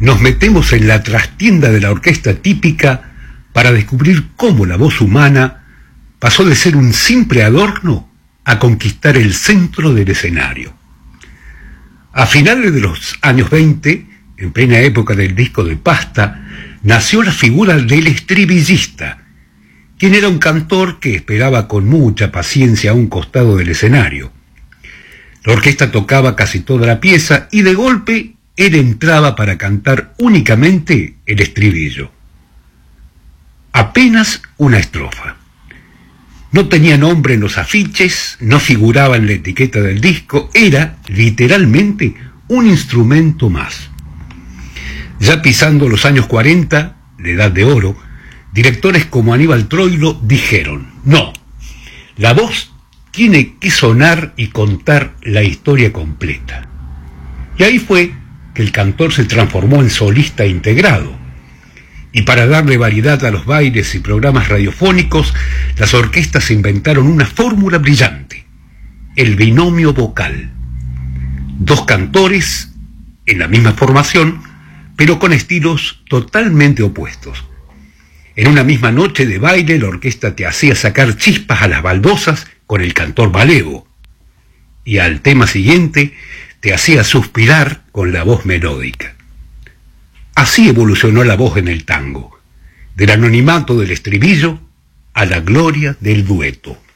nos metemos en la trastienda de la orquesta típica para descubrir cómo la voz humana pasó de ser un simple adorno a conquistar el centro del escenario. A finales de los años 20, en plena época del disco de pasta, nació la figura del estribillista, quien era un cantor que esperaba con mucha paciencia a un costado del escenario. La orquesta tocaba casi toda la pieza y de golpe él entraba para cantar únicamente el estribillo. Apenas una estrofa. No tenía nombre en los afiches, no figuraba en la etiqueta del disco, era literalmente un instrumento más. Ya pisando los años 40, la edad de oro, directores como Aníbal Troilo dijeron: no, la voz tiene que sonar y contar la historia completa. Y ahí fue que el cantor se transformó en solista integrado. Y para darle variedad a los bailes y programas radiofónicos, las orquestas inventaron una fórmula brillante: el binomio vocal. Dos cantores en la misma formación, pero con estilos totalmente opuestos. En una misma noche de baile, la orquesta te hacía sacar chispas a las baldosas con el cantor malevo, y al tema siguiente te hacía suspirar con la voz melódica. Así evolucionó la voz en el tango, del anonimato del estribillo a la gloria del dueto.